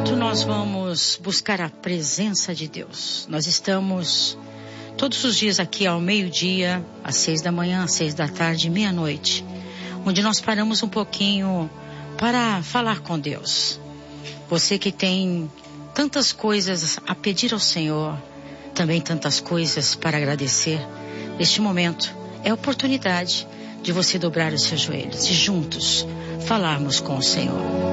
Nós vamos buscar a presença de Deus. Nós estamos todos os dias aqui ao meio-dia, às 6 da manhã, às 6 da tarde, meia-noite, onde nós paramos um pouquinho para falar com Deus. Você que tem tantas coisas a pedir ao Senhor, também tantas coisas para agradecer, neste momento é a oportunidade de você dobrar os seus joelhos e juntos falarmos com o Senhor.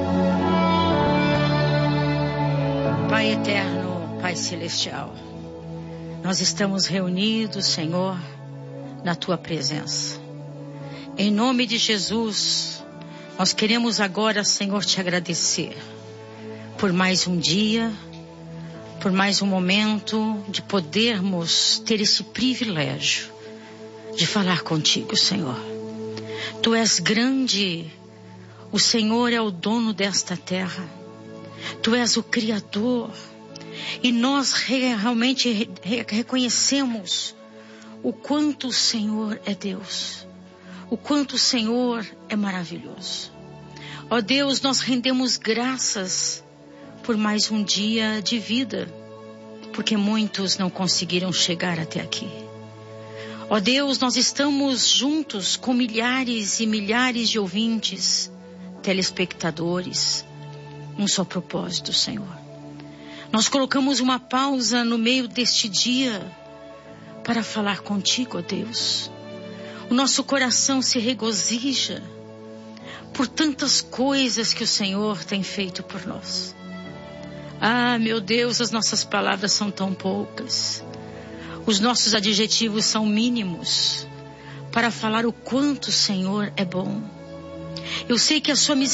Pai eterno, Pai celestial, nós estamos reunidos, Senhor, na Tua presença. Em nome de Jesus, nós queremos agora, Senhor, Te agradecer por mais um dia, por mais um momento de podermos ter esse privilégio de falar contigo, Senhor. Tu és grande, o Senhor é o dono desta terra. Tu és o Criador e nós realmente reconhecemos o quanto o Senhor é Deus, o quanto o Senhor é maravilhoso. Ó Deus, nós rendemos graças por mais um dia de vida, porque muitos não conseguiram chegar até aqui. Ó Deus, nós estamos juntos com milhares e milhares de ouvintes, telespectadores, um só propósito, Senhor. Nós colocamos uma pausa no meio deste dia para falar contigo, ó Deus. O nosso coração se regozija por tantas coisas que o Senhor tem feito por nós. Ah, meu Deus, as nossas palavras são tão poucas. Os nossos adjetivos são mínimos para falar o quanto o Senhor é bom. Eu sei que a sua misericórdia